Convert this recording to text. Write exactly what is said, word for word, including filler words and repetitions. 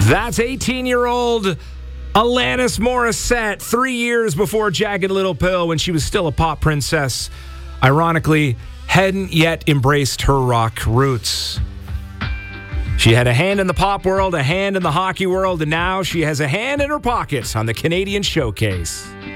That's eighteen-year-old Alanis Morissette, three years before Jagged Little Pill, when she was still a pop princess. Ironically, hadn't yet embraced her rock roots. She had a hand in the pop world, a hand in the hockey world, and now she has a hand in her pocket on the Canadian Showcase.